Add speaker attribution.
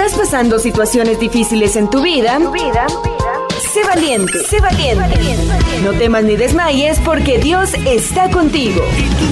Speaker 1: ¿Estás pasando situaciones difíciles en tu vida? Sé valiente, sé valiente. No temas ni desmayes porque Dios está contigo.